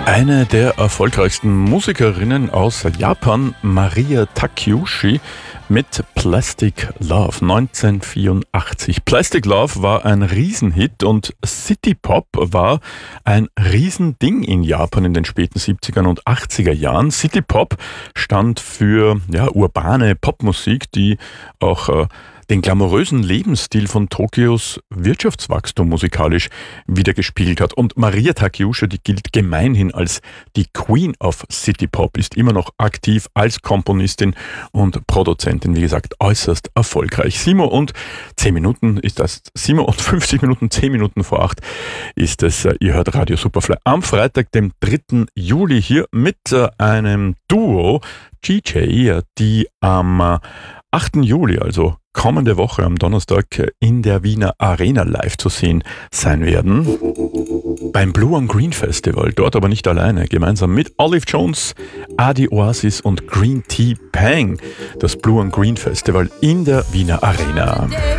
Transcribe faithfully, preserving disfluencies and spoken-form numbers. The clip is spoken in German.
Eine der erfolgreichsten Musikerinnen aus Japan, Maria Takeuchi, mit Plastic Love neunzehnhundertvierundachtzig. Plastic Love war ein Riesenhit und City Pop war ein Riesending in Japan in den späten siebziger und achtziger Jahren. City Pop stand für ja, urbane Popmusik, die auch äh, den glamourösen Lebensstil von Tokios Wirtschaftswachstum musikalisch wiedergespiegelt hat. Und Maria Takeuchi, die gilt gemeinhin als die Queen of City Pop, ist immer noch aktiv als Komponistin und Produzentin, wie gesagt, äußerst erfolgreich. sieben Uhr und zehn Minuten ist das, sieben Uhr und fünfzig Minuten, zehn Minuten vor acht ist es, ihr hört Radio Superfly am Freitag, dem dritten Juli, hier mit einem Duo, G J, die am achten Juli, also kommende Woche am Donnerstag, in der Wiener Arena live zu sehen sein werden. Beim Blue on Green Festival, dort aber nicht alleine, gemeinsam mit Olive Jones, Adi Oasis und Green Tea Pang. Das Blue on Green Festival in der Wiener Arena.